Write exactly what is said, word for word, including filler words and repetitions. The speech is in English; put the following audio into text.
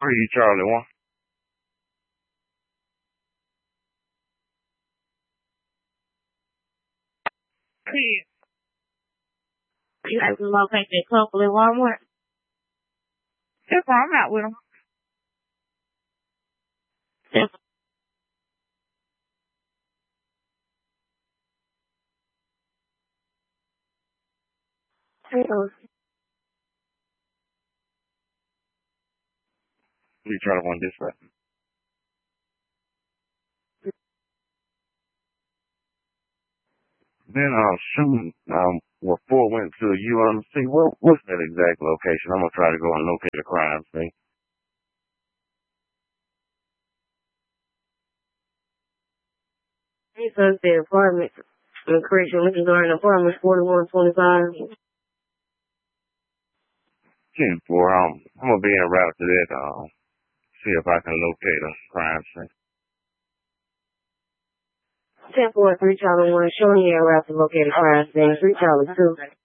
Three Charlie one. Clear. You have to locate that couple at Walmart. That's why I'm out with them. That's Three Charlie one dispatch. Then uh shooting um what four went to U M C. What what's that exact location? I'm gonna try to go and locate the crime scene. He says the apartment. In Correction, Lincoln Garden Apartment, forty-one twenty-five. Ten four. Um, I'm gonna be en route to that. Um, see if I can locate a crime scene. ten four, three Charlie one, showing you a route to locate a crime scene. three Charlie two.